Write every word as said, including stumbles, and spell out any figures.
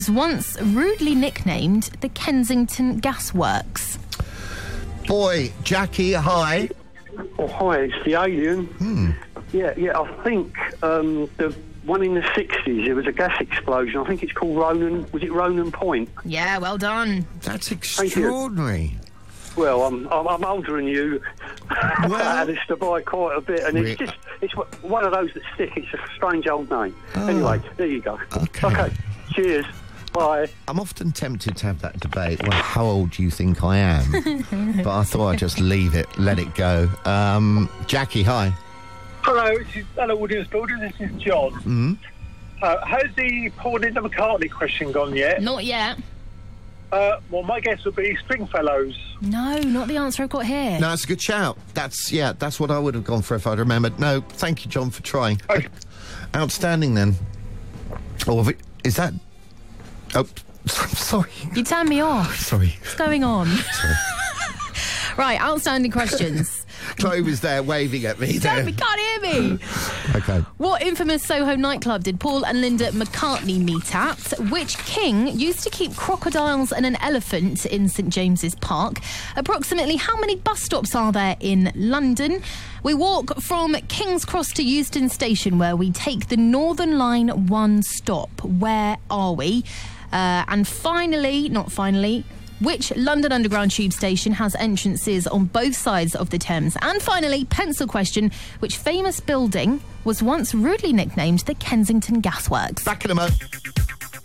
once rudely nicknamed the Kensington Gasworks? Boy, Jackie, hi. Oh, hi, it's the Alien. Hmm. Yeah, yeah, I think um, the one in the sixties, it was a gas explosion. I think it's called Ronan, was it Ronan Point? Yeah, well done. That's extraordinary. Well, I'm, I'm, I'm older than you. Well, I used to buy quite a bit, and Re- it's just, it's one of those that stick. It's a strange old name. Oh. Anyway, there you go. Okay. Okay, cheers. Bye. I'm often tempted to have that debate, well, how old do you think I am? But I thought I'd just leave it, let it go. Um, Jackie, hi. Hello, this is Hello Audience Builder, this is John. Mm-hmm. Uh, has the Paul Linda McCartney question gone yet? Not yet. Uh, well, my guess would be Stringfellows. No, not the answer I've got here. No, it's a good shout. That's, yeah, that's what I would have gone for if I'd remembered. No, thank you, John, for trying. Okay. Outstanding, then. Oh, is that... Oh, sorry. You turned me off. Sorry. What's going on? Sorry. Right, outstanding questions. Chloe was there waving at me there. Don't, we can't hear me. Okay. What infamous Soho nightclub did Paul and Linda McCartney meet at? Which king used to keep crocodiles and an elephant in St James's Park? Approximately how many bus stops are there in London? We walk from King's Cross to Euston Station, where we take the Northern Line one stop. Where are we? Uh, and finally, not finally... which London Underground tube station has entrances on both sides of the Thames? And finally, pencil question, which famous building was once rudely nicknamed the Kensington Gasworks? Back in a moment.